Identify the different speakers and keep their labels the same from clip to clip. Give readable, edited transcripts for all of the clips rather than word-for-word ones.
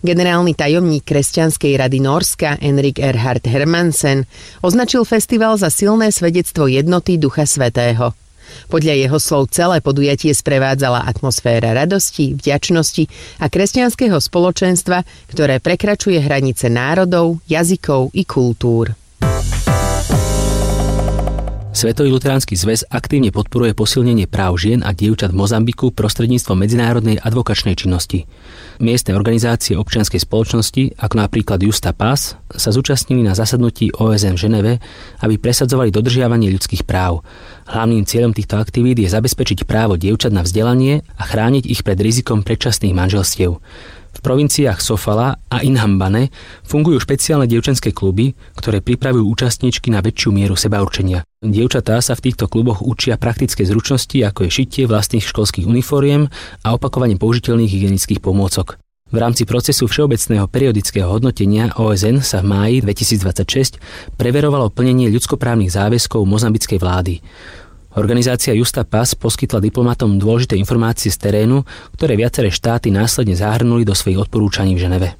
Speaker 1: Generálny tajomník Kresťanskej rady Nórska Henrik Erhard Hermansen označil festival za silné svedectvo jednoty Ducha Svätého. Podľa jeho slov celé podujatie sprevádzala atmosféra radosti, vďačnosti a kresťanského spoločenstva, ktoré prekračuje hranice národov, jazykov i kultúr.
Speaker 2: Svetový luteránsky zväz aktívne podporuje posilnenie práv žien a dievčat v Mozambiku prostredníctvom medzinárodnej advokačnej činnosti. Miestne organizácie občianskej spoločnosti, ako napríklad Justa Paz, sa zúčastnili na zasadnutí OSN v Ženeve, aby presadzovali dodržiavanie ľudských práv. Hlavným cieľom týchto aktivít je zabezpečiť právo dievčat na vzdelanie a chrániť ich pred rizikom predčasných manželstiev. V provinciách Sofala a Inhambane fungujú špeciálne dievčenské kluby, ktoré pripravujú účastníčky na väčšiu mieru sebaurčenia. Dievčatá sa v týchto kluboch učia praktické zručnosti, ako je šitie vlastných školských uniforiem a opakovanie použiteľných hygienických pomôcok. V rámci procesu všeobecného periodického hodnotenia OSN sa v máji 2026 preverovalo plnenie ľudskoprávnych záväzkov mozambickej vlády. Organizácia Justa Paz poskytla diplomatom dôležité informácie z terénu, ktoré viaceré štáty následne zahrnuli do svojich odporúčaní v Ženeve.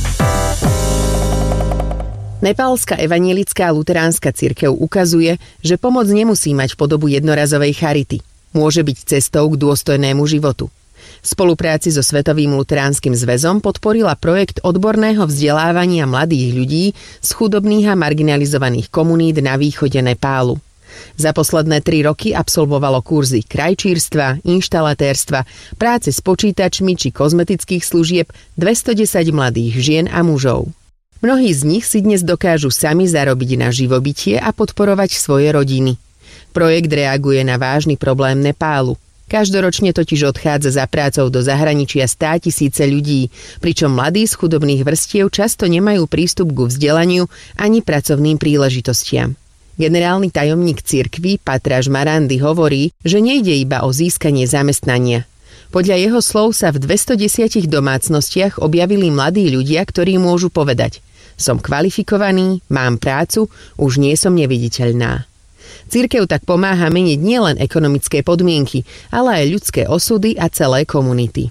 Speaker 1: Nepálska evanjelická luteránska cirkev ukazuje, že pomoc nemusí mať podobu jednorazovej charity. Môže byť cestou k dôstojnému životu. V spolupráci so Svetovým luteránskym zväzom podporila projekt odborného vzdelávania mladých ľudí z chudobných a marginalizovaných komunít na východe Nepálu. Za posledné 3 roky absolvovalo kurzy krajčírstva, inštalatérstva, práce s počítačmi či kozmetických služieb 210 mladých žien a mužov. Mnohí z nich si dnes dokážu sami zarobiť na živobytie a podporovať svoje rodiny. Projekt reaguje na vážny problém Nepálu. Každoročne totiž odchádza za prácou do zahraničia 100 000 ľudí, pričom mladí z chudobných vrstiev často nemajú prístup ku vzdelaniu ani pracovným príležitostiam. Generálny tajomník cirkvi Patráš Marandy hovorí, že nejde iba o získanie zamestnania. Podľa jeho slov sa v 210 domácnostiach objavili mladí ľudia, ktorí môžu povedať: som kvalifikovaný, mám prácu, už nie som neviditeľná. Cirkev tak pomáha meniť nielen ekonomické podmienky, ale aj ľudské osudy a celé komunity.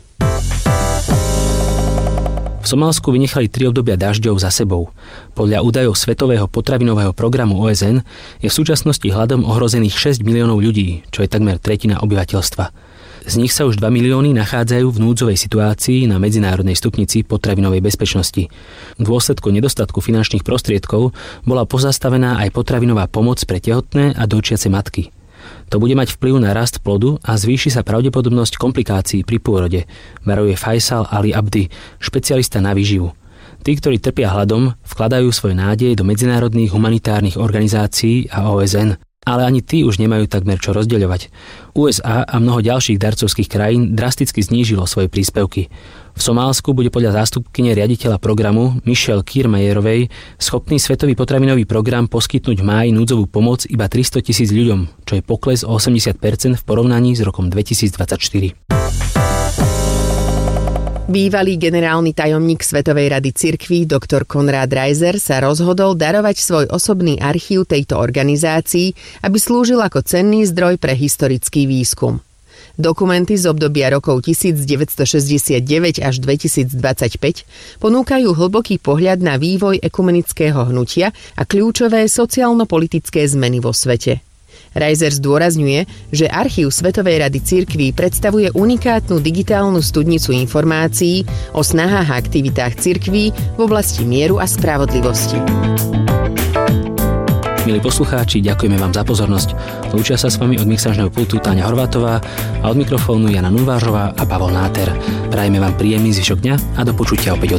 Speaker 2: V Somálsku vynechali 3 obdobia dažďov za sebou. Podľa údajov Svetového potravinového programu OSN je v súčasnosti hladom ohrozených 6 miliónov ľudí, čo je takmer tretina obyvateľstva. Z nich sa už 2 milióny nachádzajú v núdzovej situácii na medzinárodnej stupnici potravinovej bezpečnosti. V dôsledku nedostatku finančných prostriedkov bola pozastavená aj potravinová pomoc pre tehotné a dojčiace matky. To bude mať vplyv na rast plodu a zvýši sa pravdepodobnosť komplikácií pri pôrode, varuje Faisal Ali Abdi, špecialista na výživu. Tí, ktorí trpia hladom, vkladajú svoje nádeje do medzinárodných humanitárnych organizácií a OSN. Ale ani tí už nemajú takmer čo rozdeľovať. USA a mnoho ďalších darcovských krajín drasticky znížilo svoje príspevky. V Somálsku bude podľa zástupkyne riaditeľa programu Michelle Kiermayerovej schopný Svetový potravinový program poskytnúť v máji núdzovú pomoc iba 300 000 ľuďom, čo je pokles o 80% v porovnaní s rokom 2024.
Speaker 1: Bývalý generálny tajomník Svetovej rady cirkví dr. Konrad Reiser sa rozhodol darovať svoj osobný archív tejto organizácii, aby slúžil ako cenný zdroj pre historický výskum. Dokumenty z obdobia rokov 1969 až 2025 ponúkajú hlboký pohľad na vývoj ekumenického hnutia a kľúčové sociálno-politické zmeny vo svete. Reiser zdôrazňuje, že archív Svetovej rady cirkví predstavuje unikátnu digitálnu studnicu informácií o snahách a aktivitách cirkví v oblasti mieru a spravodlivosti.
Speaker 2: Milí poslucháči, ďakujeme vám za pozornosť. Lúčia sa s vami od mixážneho pultu Táňa Horvátová a od mikrofónu Jana Nulvážová a Pavol Náter. Prajeme vám príjemný zvyšok dňa a do počutia opäť